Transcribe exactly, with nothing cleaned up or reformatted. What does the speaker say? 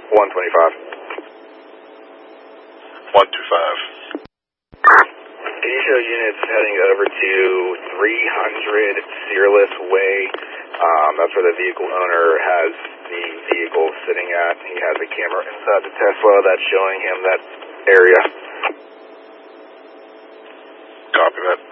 one twenty-five. one two five. Can you show units heading over to three hundred Searless Way? Um, that's where the vehicle owner has the vehicle sitting at. He has a camera inside the Tesla that's showing him that area. Copy that.